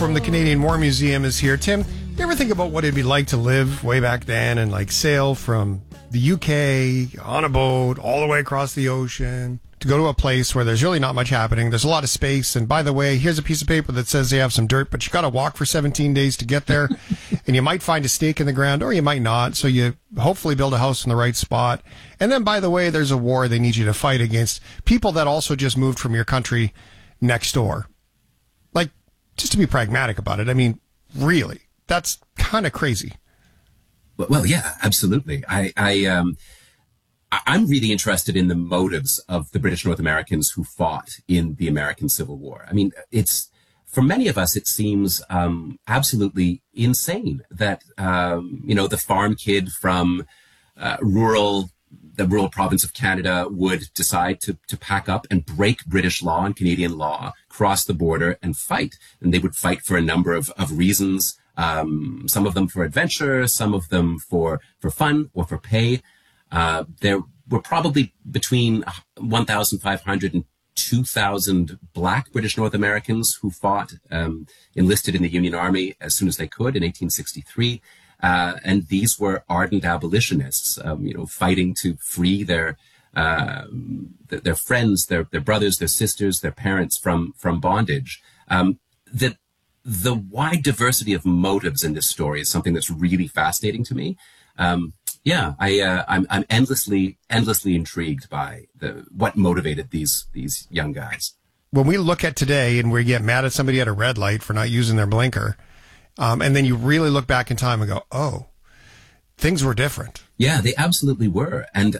from the Canadian War Museum is here. Tim, you ever think about what it'd be like to live way back then and like sail from the UK on a boat all the way across the ocean to go to a place where there's really not much happening? There's a lot of space. And by the way, here's a piece of paper that says they have some dirt, but you got to walk for 17 days to get there. And you might find a stake in the ground or you might not. So you hopefully build a house in the right spot. And then, by the way, there's a war they need you to fight against people that also just moved from your country next door. Like, just to be pragmatic about it, I mean, really, that's kind of crazy. Well, yeah, absolutely. I'm really interested in the motives of the British North Americans who fought in the American Civil War. I mean, for many of us, it seems absolutely insane that, the farm kid from the rural province of Canada would decide to pack up and break British law and Canadian law, cross the border and fight. And they would fight for a number of reasons, some of them for adventure, some of them for fun or for pay. There were probably between 1,500 and 2,000 Black British North Americans who fought, enlisted in the Union Army as soon as they could in 1863. And these were ardent abolitionists, fighting to free their friends, their brothers, their sisters, their parents from bondage. The wide diversity of motives in this story is something that's really fascinating to me. I'm endlessly intrigued by what motivated these young guys. When we look at today and we get mad at somebody at a red light for not using their blinker, and then you really look back in time and go, oh, things were different. Yeah, they absolutely were. And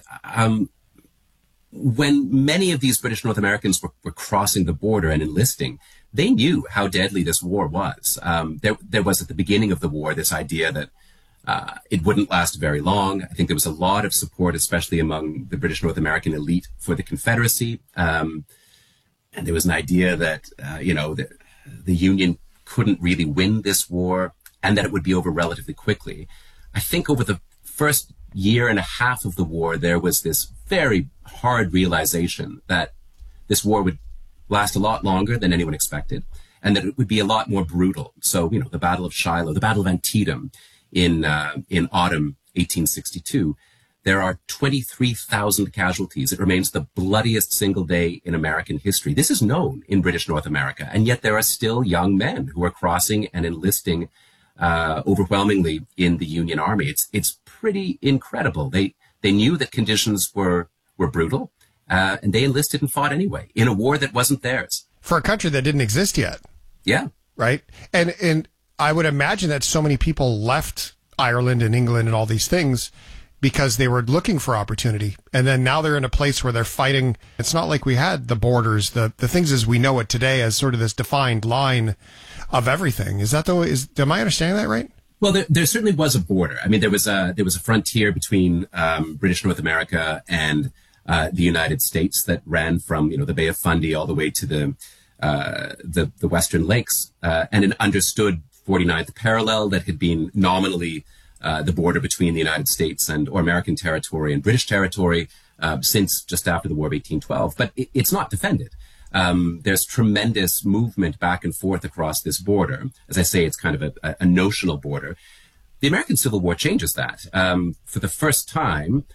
when many of these British North Americans were crossing the border and enlisting, they knew how deadly this war was. There was at the beginning of the war this idea that it wouldn't last very long. I think there was a lot of support, especially among the British North American elite, for the Confederacy. And there was an idea that, the Union couldn't really win this war and that it would be over relatively quickly. I think over the first year and a half of the war, there was this very hard realization that this war would last a lot longer than anyone expected and that it would be a lot more brutal. So, the Battle of Shiloh, the Battle of Antietam in autumn 1862, there are 23,000 casualties. It remains the bloodiest single day in American history. This is known in British North America, and yet there are still young men who are crossing and enlisting overwhelmingly in the Union Army. It's pretty incredible. They knew that conditions were brutal, and they enlisted and fought anyway in a war that wasn't theirs. For a country that didn't exist yet. Yeah. Right? And I would imagine that so many people left Ireland and England and all these things because they were looking for opportunity. And then now they're in a place where they're fighting. It's not like we had the borders, the things as we know it today as sort of this defined line of everything. Is that am I understanding that right? Well, there certainly was a border. I mean, there was a frontier between British North America and the United States that ran from, the Bay of Fundy all the way to the Western Lakes, and an understood 49th parallel that had been nominally the border between the United States or American territory and British territory since just after the War of 1812. But it's not defended. There's tremendous movement back and forth across this border. As I say, it's kind of a notional border. The American Civil War changes that. For the first time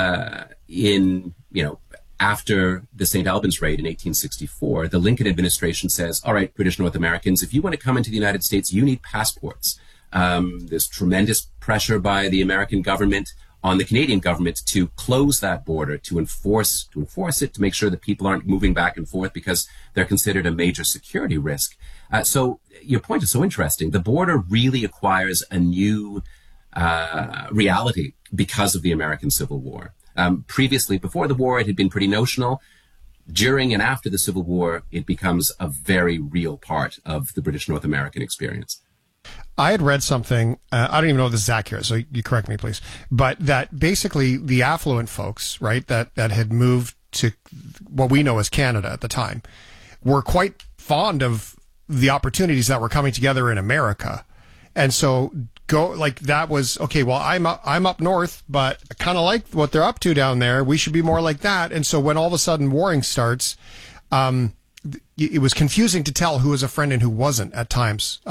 after the St. Albans raid in 1864, the Lincoln administration says, all right, British North Americans, if you want to come into the United States, you need passports. There's tremendous pressure by the American government on the Canadian government to close that border, to enforce it, to make sure that people aren't moving back and forth because they're considered a major security risk. So your point is so interesting. The border really acquires a new reality because of the American Civil War. Previously, before the war, it had been pretty notional. During and after the Civil War, it becomes a very real part of the British North American experience. I had read something, I don't even know if this is accurate, so you correct me, please, but that basically the affluent folks, right, that had moved to what we know as Canada at the time, were quite fond of the opportunities that were coming together in America. And so that was, okay, well, I'm up north, but I kind of like what they're up to down there. We should be more like that. And so when all of a sudden warring starts, it was confusing to tell who was a friend and who wasn't at times.